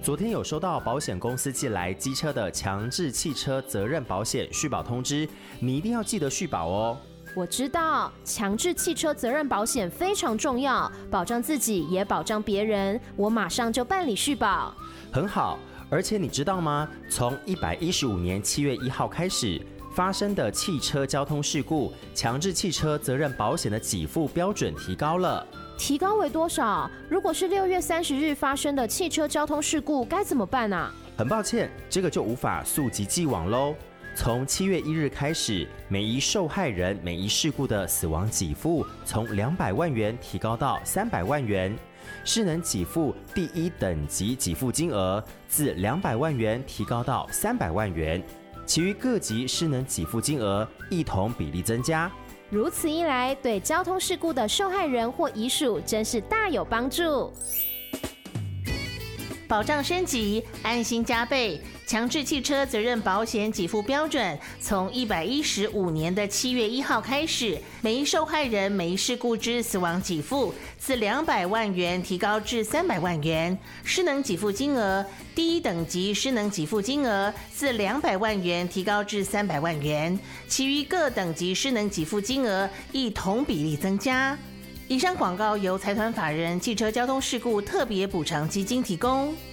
昨天有收到保险公司寄来机车的强制汽车责任保险续保通知，你一定要记得续保哦。 我知道，强制汽车责任保险非常重要，保障自己也保障别人，我马上就办理续保。 很好，而且你知道吗？从115年7月1号开始发生的汽车交通事故，强制汽车责任保险的给付标准提高了。 提高为多少？如果是6月30日发生的汽车交通事故，该怎么办啊？ 很抱歉，这个就无法溯及既往喽。从7月1日开始，每一受害人每一事故的死亡给付从200万元提高到300万元，失能给付第1等级给付金额自200万元提高到300万元，其余各级失能给付金额一同比例增加。 如此一来，对交通事故的受害人或遗属真是大有帮助。 保障升级，安心加倍。强制汽车责任保险给付标准从115年的7月1号开始，每一受害人每一事故之死亡给付自200万元提高至300万元，失能给付金额第1等级失能给付金额自200万元提高至300万元，其余各等级失能给付金额亦同比例增加。以上广告由财团法人汽车交通事故特别补偿基金提供。